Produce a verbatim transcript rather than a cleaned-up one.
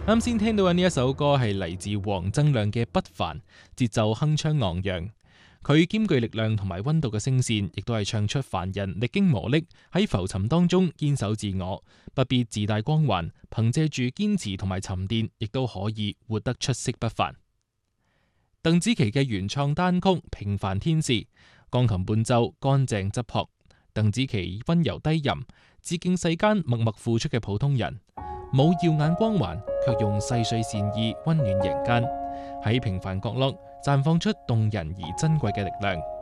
啱先聽到嘅呢一首歌係嚟自黃增亮嘅《不凡》，節奏鏗鏘昂揚。佢兼具力量同埋溫度嘅聲線，亦都係唱出凡人歷經磨礪喺浮沉當中堅守自我，不必自帶光環，憑借住堅持同埋沉澱，亦都可以活得出色不凡。鄧紫棋嘅原創單曲《平凡天使》，鋼琴伴奏乾淨質樸，鄧紫棋溫柔低吟，致敬世間默默付出嘅普通人，冇耀眼光環，卻用細碎善意溫暖人間，喺平凡角落綻放出動人而珍貴嘅力量。